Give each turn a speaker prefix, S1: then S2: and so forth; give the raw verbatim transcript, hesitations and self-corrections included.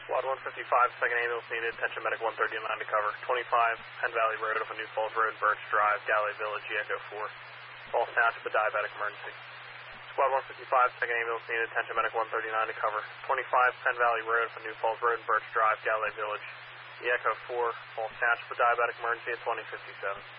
S1: Squad one fifty-five, second ambulance needed, attention medic one thirty-nine to cover. twenty-five, Penn Valley Road off of New Falls Road, Birch Drive, Galley Village, Echo four. Falls Township, a diabetic emergency. Squad one fifty-five, second ambulance needed, attention medic one thirty-nine to cover. twenty-five, Penn Valley Road off of New Falls Road, Birch Drive, Galley Village, Echo four. Falls Township, a diabetic emergency at twenty fifty-seven.